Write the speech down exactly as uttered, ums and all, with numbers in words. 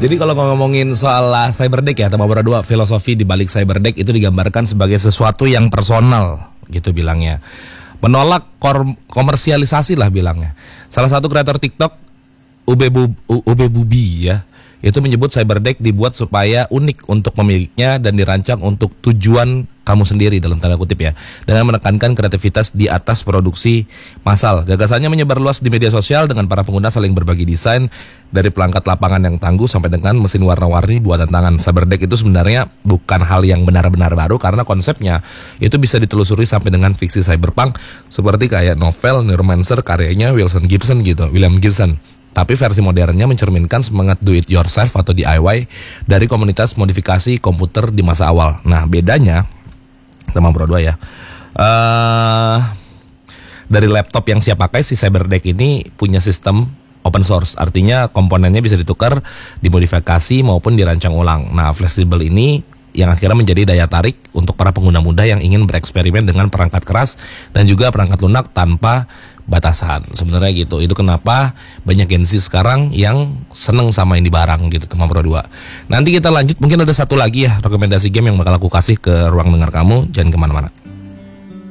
Jadi kalau ngomongin soal cyberdeck ya, Tema Bora dua, filosofi di balik cyberdeck itu digambarkan sebagai sesuatu yang personal, gitu bilangnya. Menolak kor- komersialisasi lah bilangnya. Salah satu kreator TikTok, Ube, Bu- Ube Bubi ya, itu menyebut cyberdeck dibuat supaya unik untuk pemiliknya dan dirancang untuk tujuan kamu sendiri dalam tanda kutip ya, dengan menekankan kreativitas di atas produksi massal. Gagasannya menyebar luas di media sosial dengan para pengguna saling berbagi desain dari pelangkat lapangan yang tangguh sampai dengan mesin warna-warni buatan tangan. Cyberdeck itu sebenarnya bukan hal yang benar-benar baru karena konsepnya itu bisa ditelusuri sampai dengan fiksi cyberpunk seperti kayak novel Neuromancer karyanya Wilson Gibson gitu, William Gibson. Tapi versi modernnya mencerminkan semangat do it yourself atau D I Y dari komunitas modifikasi komputer di masa awal. Nah, bedanya Tema Bora dua ya, uh, dari laptop yang siap pakai, si cyberdeck ini punya sistem open source, artinya komponennya bisa ditukar, dimodifikasi maupun dirancang ulang. Nah, fleksibel ini yang akhirnya menjadi daya tarik untuk para pengguna muda yang ingin bereksperimen dengan perangkat keras dan juga perangkat lunak tanpa batasan. Sebenarnya gitu. Itu kenapa banyak Gen Z sekarang yang seneng sama ini barang gitu, Tema Bora dua. Nanti kita lanjut, mungkin ada satu lagi ya rekomendasi game yang bakal aku kasih ke ruang dengar kamu. Jangan kemana-mana.